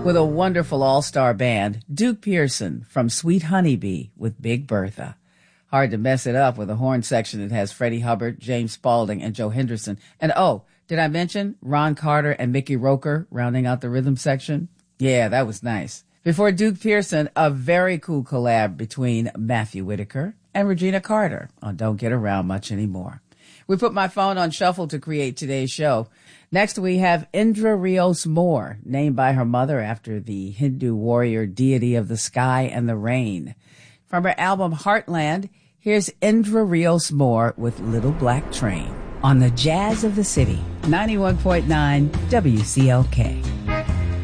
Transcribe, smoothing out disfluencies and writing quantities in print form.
with a wonderful all-star band, Duke Pearson from Sweet Honeybee with Big Bertha. Hard to mess it up with a horn section that has Freddie Hubbard, James Spaulding, and Joe Henderson. And oh, did I mention Ron Carter and Mickey Roker rounding out the rhythm section? Yeah, that was nice. Before Duke Pearson, a very cool collab between Matthew Whitaker and Regina Carter on Don't Get Around Much Anymore. We put my phone on shuffle to create today's show. Next, we have Indra Rios Moore, named by her mother after the Hindu warrior deity of the sky and the rain. From her album Heartland, here's Indra Rios Moore with Little Black Train on the Jazz of the City, 91.9 WCLK.